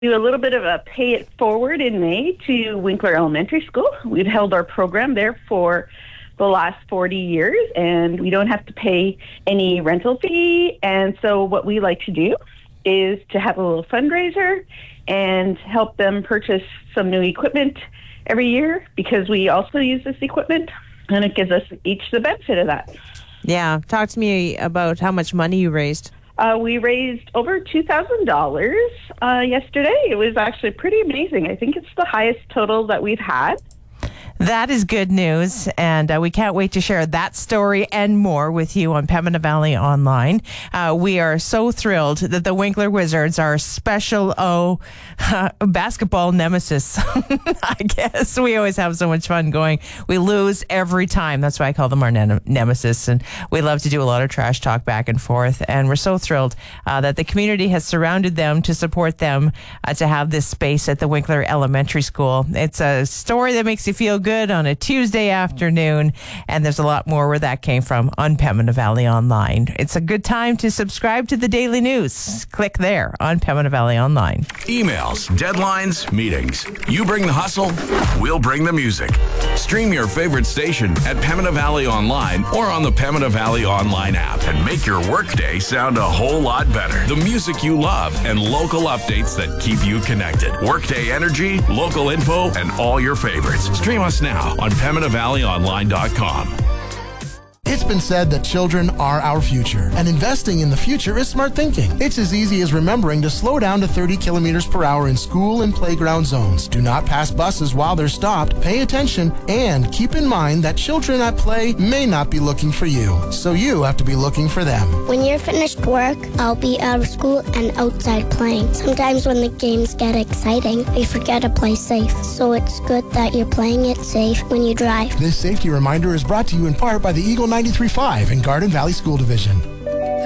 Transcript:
do a little bit of a pay it forward in May to Winkler Elementary School. We've held our program there for the last 40 years, and we don't have to pay any rental fee. And so what we like to do is to have a little fundraiser and help them purchase some new equipment every year, because we also use this equipment, and it gives us each the benefit of that. Yeah. Talk to me about how much money you raised. We raised over $2,000 yesterday. It was actually pretty amazing. I think it's the highest total that we've had. That is good news, and we can't wait to share that story and more with you on Pembina Valley Online. We are so thrilled that the Winkler Wizards are special basketball nemesis. I guess we always have so much fun going. We lose every time. That's why I call them our nemesis, and we love to do a lot of trash talk back and forth, and we're so thrilled that the community has surrounded them to support them to have this space at the Winkler Elementary School. It's a story that makes you feel good on a Tuesday afternoon, and there's a lot more where that came from on Pembina Valley Online. It's a good time to subscribe to the daily news. Click there on Pembina Valley Online. Emails, deadlines, meetings. You bring the hustle, we'll bring the music. Stream your favorite station at Pembina Valley Online or on the Pembina Valley Online app and make your workday sound a whole lot better. The music you love and local updates that keep you connected. Workday energy, local info, and all your favorites. Stream us now on PembinaValleyOnline.com. It's been said that children are our future, and investing in the future is smart thinking. It's as easy as remembering to slow down to 30 kilometers per hour in school and playground zones. Do not pass buses while they're stopped. Pay attention, and keep in mind that children at play may not be looking for you, so you have to be looking for them. When you're finished work, I'll be out of school and outside playing. Sometimes when the games get exciting, we forget to play safe, so it's good that you're playing it safe when you drive. This safety reminder is brought to you in part by the Eagle 93.5 and Garden Valley School Division.